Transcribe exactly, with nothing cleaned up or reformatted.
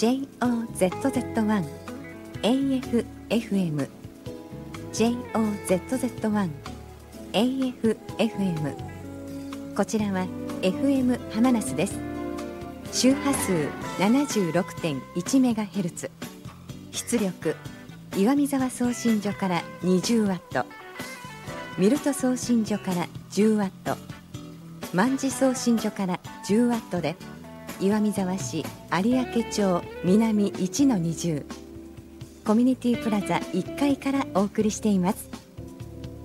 ジェイオーゼットゼットワン エーエフエフエム ジェイオーゼットゼットワン エーエフエフエム こちらは エフエム ハマナスです。周波数 ななじゅうろくてんいちメガヘルツ、 出力岩見沢送信所からにじゅうワット、ミルト送信所からじゅうワット、万事送信所からじゅうワットで、岩見沢市有明町南 いちのにじゅう コミュニティプラザいっかいからお送りしています。